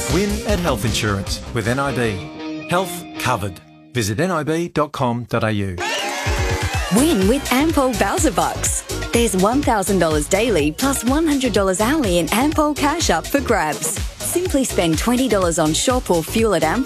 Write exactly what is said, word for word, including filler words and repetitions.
Win at Health Insurance with N I B. Health covered. Visit nib dot com dot a u. Win with Ampol Bowser Bucks. There's one thousand dollars daily plus one hundred dollars hourly in Ampol cash up for grabs. Simply spend twenty dollars on shop or fuel at Ampol